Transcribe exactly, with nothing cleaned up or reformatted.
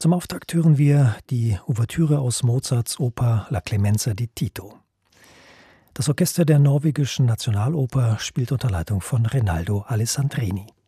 Zum Auftakt hören wir die Ouvertüre aus Mozarts Oper La Clemenza di Tito. Das Orchester der norwegischen Nationaloper spielt unter Leitung von Renaldo Alessandrini.